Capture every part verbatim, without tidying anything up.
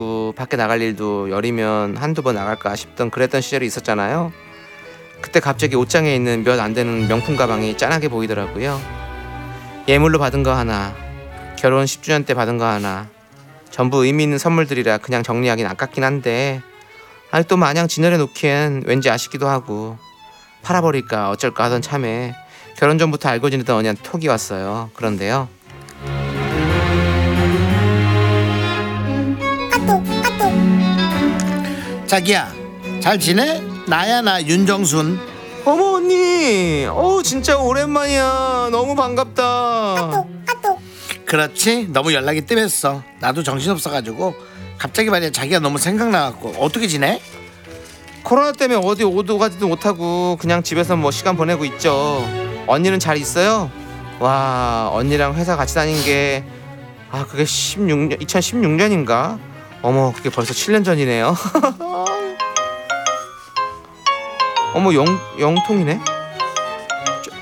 밖에 나갈 일도 열이면 한두 번 나갈까 싶던 그랬던 시절이 있었잖아요. 그때 갑자기 옷장에 있는 몇 안 되는 명품 가방이 짠하게 보이더라고요. 예물로 받은 거 하나, 결혼 십 주년 때 받은 거 하나, 전부 의미 있는 선물들이라 그냥 정리하긴 아깝긴 한데, 아니 또 마냥 진열해 놓기엔 왠지 아쉽기도 하고, 팔아버릴까 어쩔까 하던 참에 결혼 전부터 알고 지내던 언니한테 톡이 왔어요. 그런데요, 자기야, 잘 지내? 나야, 나 윤정순. 어머 언니, 어 진짜 오랜만이야. 너무 반갑다. 그렇지, 너무 연락이 뜸했어. 나도 정신없어가지고 갑자기 말이야, 자기가 너무 생각나갖고. 어떻게 지내? 코로나 때문에 어디 오도 가지도 못하고 그냥 집에서 뭐 시간 보내고 있죠. 언니는 잘 있어요? 와, 언니랑 회사 같이 다닌 게, 아 그게 십육 년, 이천십육 년인가? 어머, 그게 벌써 칠 년 전이네요. 어머, 영, 영통이네? 저,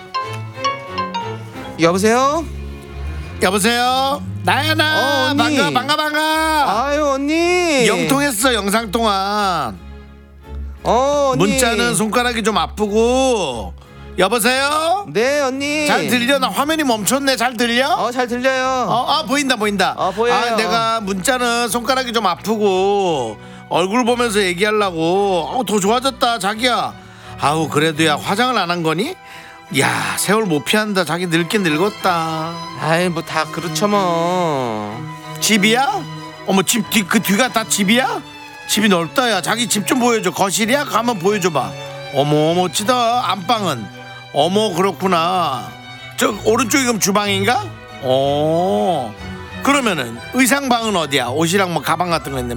여보세요? 여보세요? 나야, 나. 어, 언니. 반가 반가 반가. 아유 언니. 영통했어, 영상통화. 어 언니. 문자는 손가락이 좀 아프고. 여보세요? 네 언니. 잘 들려? 나 화면이 멈췄네. 잘 들려? 어 잘 들려요. 어, 아, 보인다 보인다. 어, 보여요. 아, 내가 문자는 손가락이 좀 아프고 얼굴 보면서 얘기하려고. 어, 더 좋아졌다 자기야. 아우, 그래도 야, 화장을 안 한 거니? 야, 세월 못 피한다. 자기 늙긴 늙었다. 아이 뭐 다 그렇죠 뭐. 집이야? 어머, 집 뒤, 그 뒤가 다 집이야? 집이 넓다. 야, 자기 집 좀 보여줘. 거실이야? 가만 보여줘봐. 어머, 멋지다. 안방은. 어머, 그렇구나. 저 오른쪽이 그럼 주방인가? 어. 그러면은 의상방은 어디야? 옷이랑 뭐 가방 같은 거 있는